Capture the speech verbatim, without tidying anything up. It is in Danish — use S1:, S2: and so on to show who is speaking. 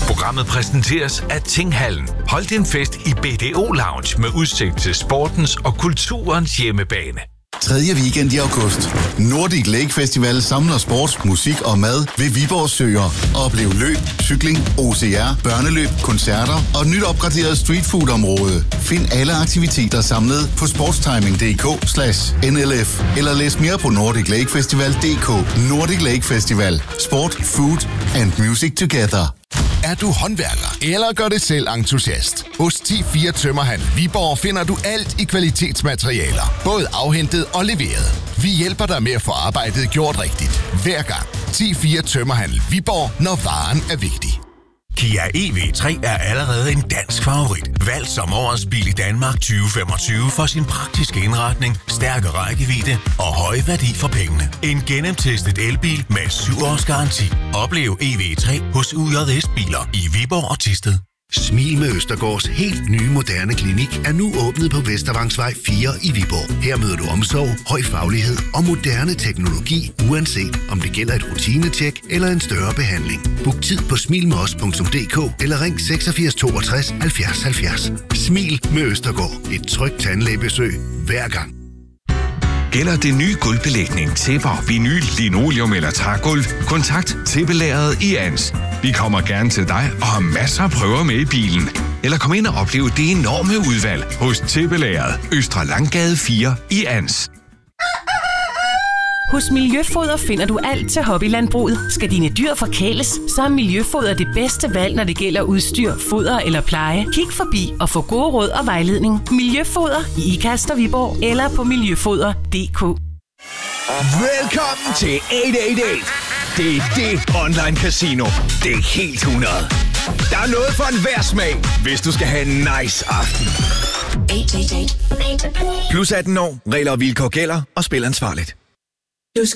S1: Programmet præsenteres af Tinghallen. Hold din fest i B D O Lounge med udsigt til sportens og kulturens hjemmebane.
S2: Tredje weekend i august. Nordic Lake Festival samler sport, musik og mad ved Viborg Søer. Oplev løb, cykling, O C R, børneløb, koncerter og et nyt opgraderet streetfood-område. Find alle aktiviteter samlet på sportstiming.dk slash NLF eller læs mere på nordic lake festival punktum d k. Nordic Lake Festival. Sport, food and music together.
S3: Er du håndværker eller gør det selv entusiast? Hos ti fire Tømmerhandel Viborg finder du alt i kvalitetsmaterialer, både afhentet og leveret. Vi hjælper dig med at få arbejdet gjort rigtigt, hver gang. ti fire Tømmerhandel Viborg, når varen er vigtig.
S4: Kia E V tre er allerede en dansk favorit. Valgt som årets bil i Danmark tyve femogtyve for sin praktiske indretning, stærke rækkevidde og høje værdi for pengene. En gennemtestet elbil med syv års garanti. Oplev E V tre hos U J S Biler i Viborg og Thisted.
S5: Smil med Østergaards helt nye moderne klinik er nu åbnet på Vestervangsvej fire i Viborg. Her møder du omsorg, høj faglighed og moderne teknologi, uanset om det gælder et rutinetjek eller en større behandling. Book tid på smil med os punktum d k eller ring seksogfirs toogtres halvfjerds halvfjerds. Smil med Østergaard. Et trygt tandlægebesøg hver gang.
S1: Gælder det nye gulvbelægning, tæpper, vinyl, linoleum eller trægulv? Kontakt Tæppelageret i Ans. Vi kommer gerne til dig og har masser af prøver med i bilen. Eller kom ind og opleve det enorme udvalg hos Tæppelageret, Østre Langgade fire i Ans.
S6: Hos Miljøfoder finder du alt til hobbylandbruget. Skal dine dyr forkæles, så er Miljøfoder det bedste valg, når det gælder udstyr, foder eller pleje. Kig forbi og få gode råd og vejledning. Miljøfoder i Ikast og Viborg eller på miljøfoder punktum d k.
S7: Velkommen til otte otte otte. Det er det online casino. Det er helt hundrede. Der er noget for enhver smag, hvis du skal have en nice aften. Plus atten år, regler og vilkår gælder, og spil ansvarligt.